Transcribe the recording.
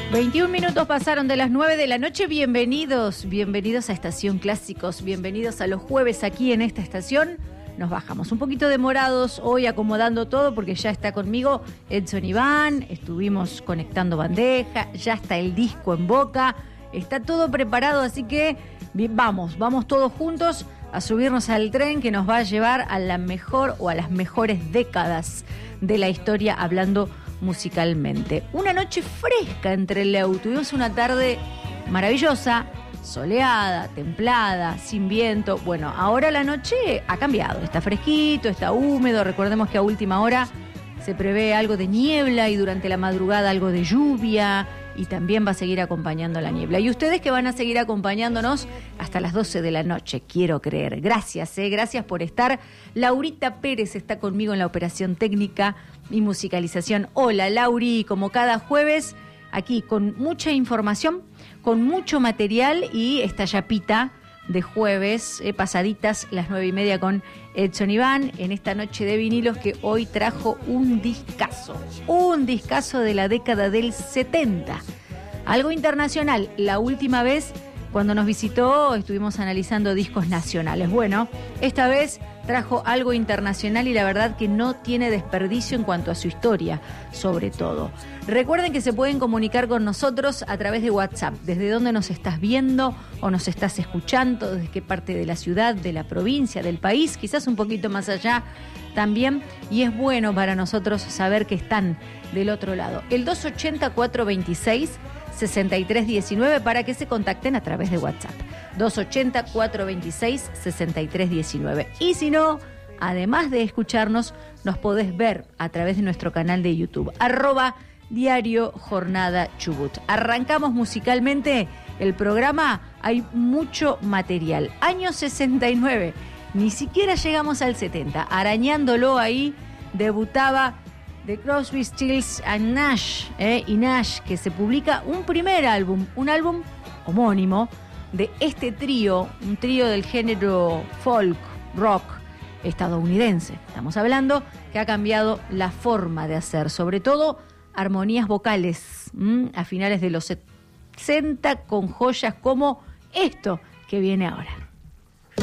21 minutos pasaron de las 9 de la noche. Bienvenidos a Estación Clásicos. Bienvenidos a los jueves aquí en esta estación. Nos bajamos un poquito demorados hoy acomodando todo porque ya está conmigo Edson Iván. Estuvimos conectando bandeja, ya está el disco en boca. Está todo preparado, así que vamos todos juntos a subirnos al tren que nos va a llevar a la mejor o a las mejores décadas de la historia hablando musicalmente. Una noche fresca entre Leu. Tuvimos una tarde maravillosa, soleada, templada, sin viento. Bueno, ahora la noche ha cambiado. Está fresquito, está húmedo. Recordemos que a última hora se prevé algo de niebla y durante la madrugada algo de lluvia. Y también va a seguir acompañando la niebla. Y ustedes que van a seguir acompañándonos hasta las 12 de la noche, quiero creer. Gracias, gracias por estar. Laurita Pérez está conmigo en la operación técnica y musicalización. Hola, Lauri, como cada jueves, aquí con mucha información, con mucho material y esta yapita de jueves, pasaditas las 9:30 con Edson Iván, en esta noche de vinilos que hoy trajo un discazo de la década del 70. Algo internacional. La última vez cuando nos visitó estuvimos analizando discos nacionales. Bueno, esta vez trajo algo internacional y la verdad que no tiene desperdicio en cuanto a su historia, sobre todo. Recuerden que se pueden comunicar con nosotros a través de WhatsApp. Desde dónde nos estás viendo o nos estás escuchando, desde qué parte de la ciudad, de la provincia, del país, quizás un poquito más allá también. Y es bueno para nosotros saber que están del otro lado. El 280-426-6319 para que se contacten a través de WhatsApp. 280-426-6319. Y si no, además de escucharnos, nos podés ver a través de nuestro canal de YouTube, @Diario Jornada Chubut. Arrancamos musicalmente el programa, hay mucho material. Año 69, ni siquiera llegamos al 70, arañándolo ahí, debutaba The Crosby, Stills and Nash, y Nash, que se publica un primer álbum, un álbum homónimo, de este trío, un trío del género folk, rock estadounidense. Estamos hablando que ha cambiado la forma de hacer, sobre todo armonías vocales, a finales de los 60 con joyas como esto que viene ahora.